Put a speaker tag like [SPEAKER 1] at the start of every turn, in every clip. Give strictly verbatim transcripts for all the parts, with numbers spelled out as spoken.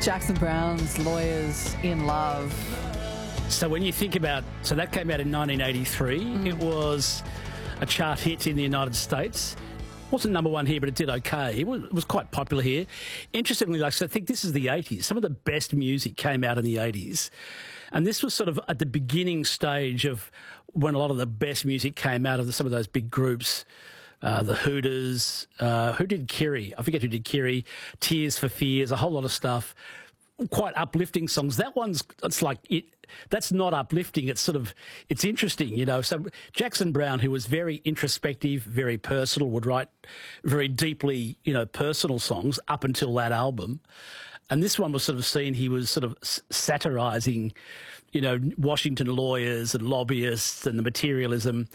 [SPEAKER 1] Jackson Browne's Lawyers in Love.
[SPEAKER 2] So when you think about, so that came out in nineteen eighty-three. Mm. It was a chart hit in the United States. Wasn't number one here, but it did okay. It was, it was quite popular here. Interestingly, like, so I think this is the eighties. Some of the best music came out in the eighties. And this was sort of at the beginning stage of when a lot of the best music came out of the, some of those big groups. Uh, the Hooters, uh, who did Kiri? I forget who did Kiri. Tears for Fears, a whole lot of stuff. Quite uplifting songs. That one's, it's like, it, that's not uplifting. It's sort of, it's interesting, you know. So Jackson Browne, who was very introspective, very personal, would write very deeply, you know, personal songs up until that album. And this one was sort of seen, he was sort of satirising, you know, Washington lawyers and lobbyists and the materialism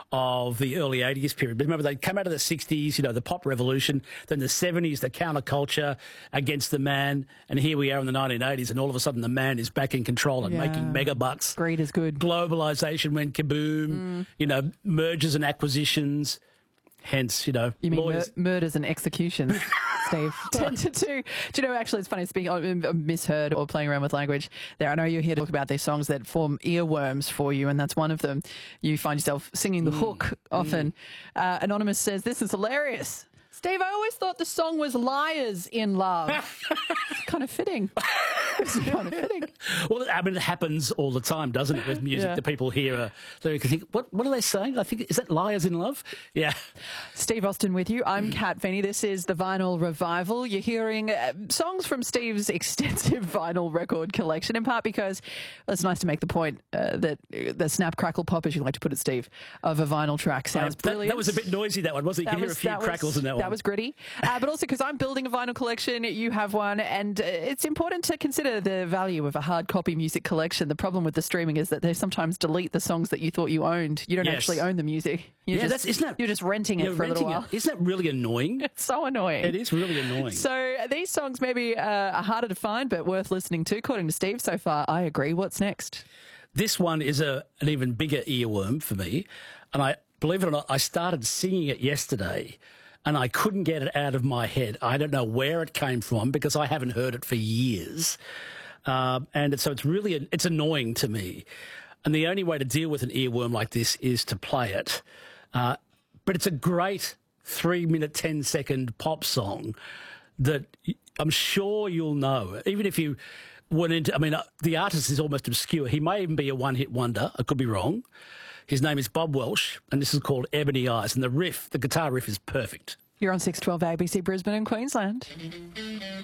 [SPEAKER 2] of the early eighties period. But remember, they came out of the sixties, you know, the pop revolution, then the seventies, the counterculture against the man, and here we are in the nineteen eighties, and all of a sudden the man is back in control and yeah. making mega bucks.
[SPEAKER 1] Greed is good.
[SPEAKER 2] Globalisation went kaboom, mm. you know, mergers and acquisitions, hence, you know,
[SPEAKER 1] you mean mur
[SPEAKER 2] murders
[SPEAKER 1] and executions. Steve. ten to two. Do you know, actually, it's funny, speaking, I misheard or playing around with language there. I know you're here to talk about these songs that form earworms for you, and that's one of them. You find yourself singing the mm. hook often. Mm. Uh, Anonymous says, this is hilarious. Steve, I always thought the song was Liars in Love. It's kind of fitting. It's kind of fitting.
[SPEAKER 2] Well, I mean, it happens all the time, doesn't it, with music?
[SPEAKER 1] Yeah.
[SPEAKER 2] The people hear, uh, they can think, what, what are they saying? I think, is that Liars in Love? Yeah.
[SPEAKER 1] Steve Austin with you. I'm Kat Feeney. This is the Vinyl Revival. You're hearing uh, songs from Steve's extensive vinyl record collection, in part because well, it's nice to make the point uh, that uh, the snap, crackle, pop, as you like to put it, Steve, of a vinyl track sounds
[SPEAKER 2] uh, that,
[SPEAKER 1] brilliant.
[SPEAKER 2] That was a bit noisy, that one, wasn't it? You can hear a few crackles
[SPEAKER 1] was,
[SPEAKER 2] in that one.
[SPEAKER 1] That was gritty. Uh, but also because I'm building a vinyl collection, you have one, and uh, it's important to consider the value of a hard copy music collection. The problem with the streaming is that they sometimes delete the songs that you thought you owned. You don't yes. actually own the music. You're
[SPEAKER 2] yeah,
[SPEAKER 1] just,
[SPEAKER 2] that's, isn't that,
[SPEAKER 1] you're just renting it for a little while.
[SPEAKER 2] It. Isn't that really annoying?
[SPEAKER 1] It's so annoying.
[SPEAKER 2] It is really annoying.
[SPEAKER 1] So these songs maybe uh, are harder to find, but worth listening to, according to Steve. So far, I agree. What's next?
[SPEAKER 2] This one is a, an even bigger earworm for me. And I, believe it or not, I started singing it yesterday, and I couldn't get it out of my head. I don't know where it came from because I haven't heard it for years. Um, and so it's really, it's annoying to me. And the only way to deal with an earworm like this is to play it. Uh, but it's a great three minute, ten second pop song that I'm sure you'll know. Even if you went into, I mean, uh, the artist is almost obscure. He may even be a one hit wonder. I could be wrong. His name is Bob Welsh, and this is called Ebony Eyes. And the riff, the guitar riff is perfect.
[SPEAKER 1] You're on six twelve A B C Brisbane and Queensland.